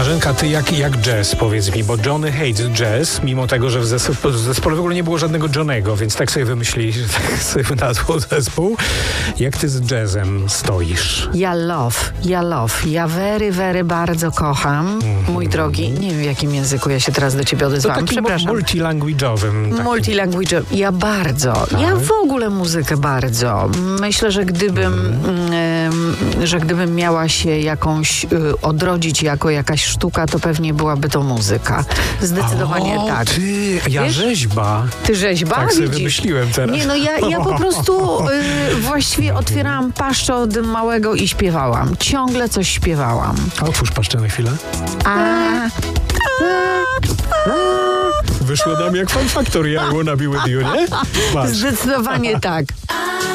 Marzenka, ty jak jazz, powiedz mi, bo Johnny hates jazz, mimo tego, że w zespole w ogóle nie było żadnego Johnnego, więc tak sobie wymyślili, że tak sobie wynalazło zespół. Jak ty z jazzem stoisz? Ja very bardzo kocham, mój drogi, nie wiem w jakim języku ja się teraz do ciebie odezwałam, takim przepraszam. multilanguage'owym. Multilanguage. Ja bardzo. Tak. Ja w ogóle muzykę bardzo. Myślę, że gdybym miała się jakąś odrodzić jako jakaś sztuka, to pewnie byłaby to muzyka. Zdecydowanie tak. Ja Wiesz? rzeźba. Ty rzeźba? Tak sobie Widzisz? wymyśliłem teraz. Nie, no ja po prostu właściwie otwierałam paszczę od małego i śpiewałam. Ciągle coś śpiewałam. Otwórz paszczę na chwilę. Wyszło nam jak Fun Factory, I wanna be with you, nie? Masz. Zdecydowanie tak.